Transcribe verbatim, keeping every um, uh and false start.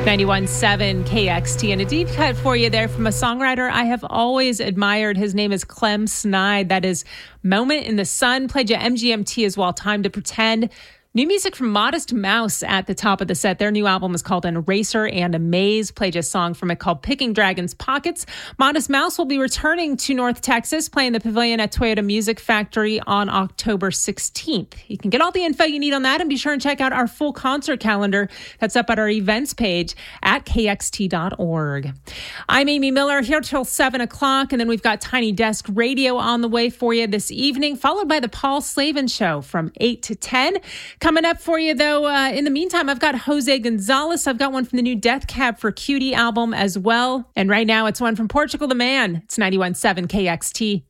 ninety-one point seven K X T, and a deep cut for you there from a songwriter I have always admired. His name is Clem Snide. That is Moment in the Sun. Played you M G M T as well, Time to Pretend. New music from Modest Mouse at the top of the set. Their new album is called An Eraser and a Maze. Played a song from it called Picking Dragons Pockets. Modest Mouse will be returning to North Texas, playing the Pavilion at Toyota Music Factory on October sixteenth. You can get all the info you need on that, and be sure and check out our full concert calendar. That's up at our events page at K X T dot org. I'm Amy Miller, here till seven o'clock, and then we've got Tiny Desk Radio on the way for you this evening, followed by the Paul Slavin Show from eight to ten. Coming up for you, though, uh, in the meantime, I've got Jose Gonzalez. I've got one from the new Death Cab for Cutie album as well. And right now, it's one from Portugal the Man. It's ninety-one point seven K X T.